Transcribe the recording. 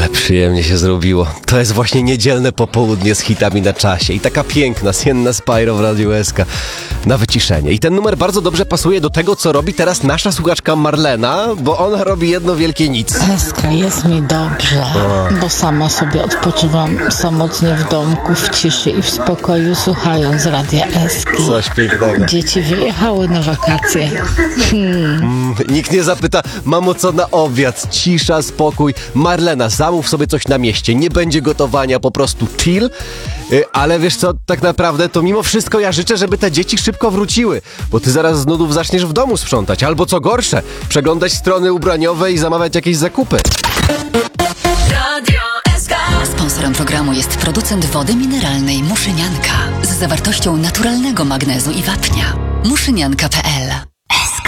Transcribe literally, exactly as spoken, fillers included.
Ale przyjemnie się zrobiło. To jest właśnie niedzielne popołudnie z hitami na czasie. I taka piękna, Sienna Spyro w Radiu S K na wyciszenie. I ten numer bardzo dobrze pasuje do tego, co robi teraz nasza słuchaczka Marlena, bo ona robi jedno wielkie nic. Eska, jest mi dobrze, bo sama sobie odpoczywam samotnie w domku, w ciszy i w spokoju, słuchając Radia Eski. Coś pięknego. Dzieci wyjechały na wakacje. Hmm. Mm, nikt nie zapyta, mamo, co na obiad? Cisza, spokój. Marlena, zamów sobie coś na mieście. Nie będzie gotowania, po prostu chill. Yy, ale wiesz co, tak naprawdę to mimo wszystko ja życzę, żeby te dzieci szybko wróciły, bo ty zaraz z nudów zaczniesz w domu sprzątać. Albo co gorsze, przeglądać strony ubraniowe i zamawiać jakieś zakupy. Sponsorem programu jest producent wody mineralnej Muszynianka z zawartością naturalnego magnezu i wapnia. muszynianka kropka p l